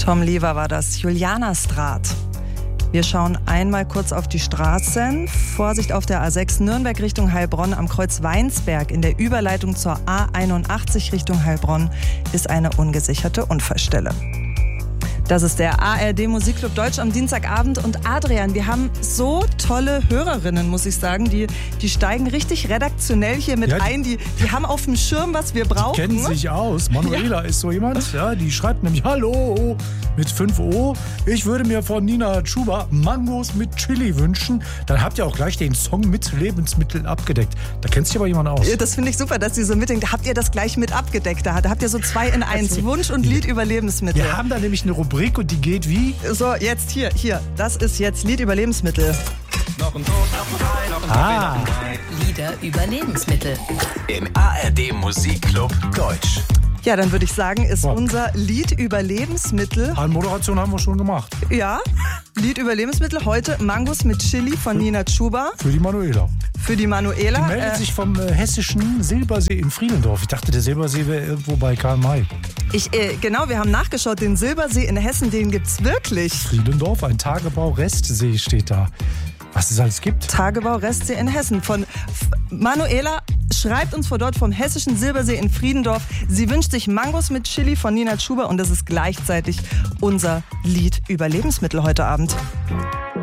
Tom Lever war das, Julianerstraat. Wir schauen einmal kurz auf die Straßen. Vorsicht auf der A6 Nürnberg Richtung Heilbronn am Kreuz Weinsberg. In der Überleitung zur A81 Richtung Heilbronn ist eine ungesicherte Unfallstelle. Das ist der ARD Musikclub Deutsch am Dienstagabend. Und Adrian, wir haben so tolle Hörerinnen, muss ich sagen. Die steigen richtig redaktionell hier mit ein. Die haben auf dem Schirm, was wir brauchen. Die kennen sich aus. Manuela ist so jemand, die schreibt nämlich Hallo mit 5 O. Ich würde mir von Nina Chuba Mangos mit Chili wünschen. Dann habt ihr auch gleich den Song mit Lebensmitteln abgedeckt. Da kennt sich aber jemand aus. Das finde ich super, dass sie so mitdenkt. Habt ihr das gleich mit abgedeckt? Da habt ihr so 2 in 1. Wunsch und Lied über Lebensmittel. Wir haben da nämlich eine Rubrik und die geht wie? So, jetzt hier. Das ist jetzt Lied über Lebensmittel. Noch ein Tod, noch ein Lieder über Lebensmittel. Im ARD Musikclub Deutsch. Ja, dann würde ich sagen, ist unser Lied über Lebensmittel. Anmoderation haben wir schon gemacht. Ja, Lied über Lebensmittel. Heute Mangos mit Chili von Nina Chuba. Für die Manuela. Die meldet sich vom hessischen Silbersee in Friedendorf. Ich dachte, der Silbersee wäre irgendwo bei Karl May. Genau, wir haben nachgeschaut. Den Silbersee in Hessen, den gibt's wirklich. Friedendorf, ein Tagebau-Restsee steht da. Was es alles gibt. Tagebau-Restsee in Hessen. Von Manuela schreibt uns vor dort vom hessischen Silbersee in Friedendorf. Sie wünscht sich Mangos mit Chili von Nina Chuba und das ist gleichzeitig unser Lied über Lebensmittel heute Abend.